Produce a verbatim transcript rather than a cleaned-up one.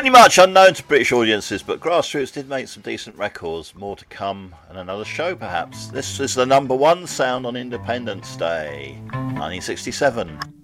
Pretty much unknown to British audiences, but Grassroots did make some decent records. More to come and another show, perhaps. This is the number one sound on Independence Day, nineteen sixty-seven.